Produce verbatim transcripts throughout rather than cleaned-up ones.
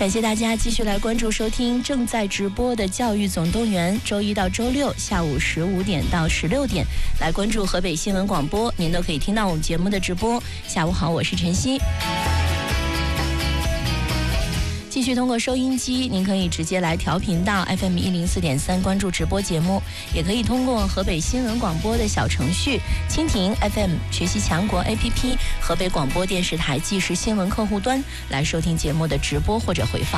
感谢大家继续来关注收听正在直播的教育总动员，周一到周六下午十五点到十六点来关注河北新闻广播，您都可以听到我们节目的直播。下午好，我是晨曦。继续通过收音机，您可以直接来调频到 F M 一零四点三关注直播节目，也可以通过河北新闻广播的小程序、蜻蜓 F M、学习强国 A P P、河北广播电视台即时新闻客户端来收听节目的直播或者回放。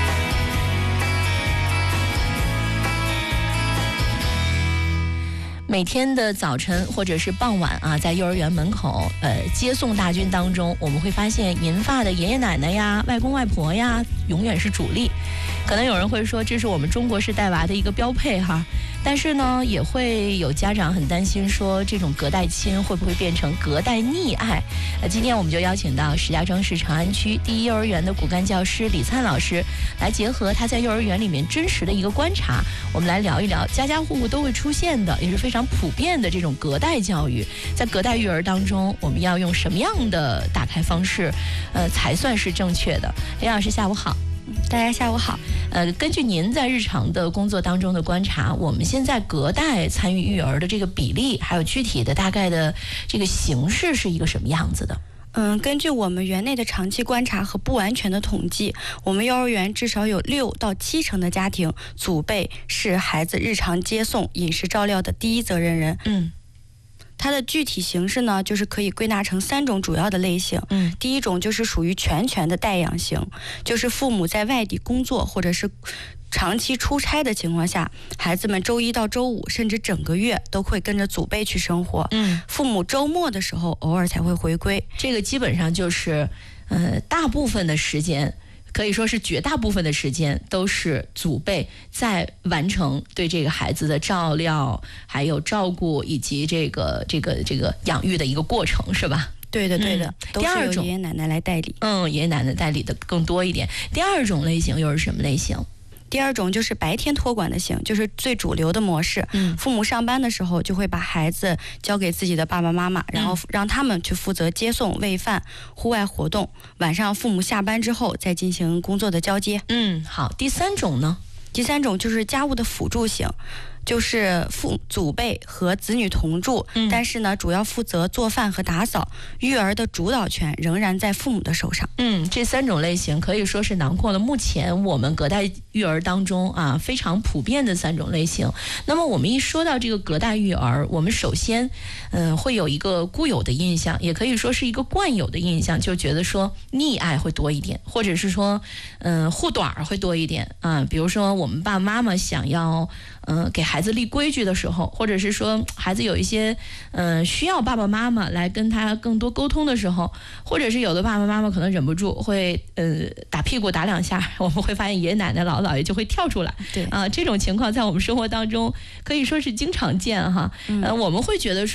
每天的早晨或者是傍晚啊，在幼儿园门口呃接送大军当中，我们会发现银发的爷爷奶奶呀、外公外婆呀，永远是主力。可能有人会说，这是我们中国式带娃的一个标配哈。但是呢，也会有家长很担心说，这种隔代亲会不会变成隔代溺爱？那今天我们就邀请到石家庄市长安区第一幼儿园的骨干教师李灿老师，来结合他在幼儿园里面真实的一个观察，我们来聊一聊家家户户都会出现的，也是非常普遍的这种隔代教育。在隔代育儿当中，我们要用什么样的打开方式，呃，才算是正确的？李老师，下午好。 大家下午好。 呃，根据您在日常的工作当中的观察，我们现在隔代参与育儿的这个比例，还有具体的大概的这个形式是一个什么样子的？ 嗯，根据我们园内的长期观察和不完全的统计，我们幼儿园至少有六到七成的家庭祖辈是孩子日常接送、饮食照料的第一责任人。 嗯。 它的具体形式呢，就是可以归纳成三种主要的类型。 嗯， 第一种就是属于全权的代养型，就是父母在外地工作或者是长期出差的情况下，孩子们周一到周五甚至整个月都会跟着祖辈去生活。 嗯， 父母周末的时候偶尔才会回归。 这个基本上就是，呃，大部分的时间。可以说是绝大部分的时间都是祖辈在完成对这个孩子的照料、还有照顾以及这个这个这个养育的一个过程，是吧？ 对的，对的。 嗯、 都是由爷爷奶奶来代理。 嗯，爷爷奶奶代理的更多一点。第二种类型又是什么类型？ 第二种就是白天托管的型，就是最主流的模式。 嗯， 父母上班的时候就会把孩子交给自己的爸爸妈妈，然后让他们去负责接送、喂饭、户外活动。晚上父母下班之后再进行工作的交接。 嗯，好。第三种呢？ 第三种就是家务的辅助型。就是父祖辈和子女同住、嗯，但是呢，主要负责做饭和打扫，育儿的主导权仍然在父母的手上。 嗯，这三种类型可以说是囊括了目前我们隔代育儿当中啊非常普遍的三种类型。那么我们一说到这个隔代育儿，我们首先嗯、呃、会有一个固有的印象，也可以说是一个惯有的印象，就觉得说溺爱会多一点，或者是说嗯、呃、护短会多一点啊。比如说我们爸爸妈妈想要嗯、呃、给孩子立规矩的时候，或者是说孩子有一些嗯、呃、需要爸爸妈妈来跟他更多沟通的时候，或者是有的爸爸妈妈可能忍不住会呃打屁股打两下，我们会发现爷爷奶奶姥姥姥爷就会跳出来。 对啊、呃，这种情况在我们生活当中可以说是经常见哈。呃，我们会觉得说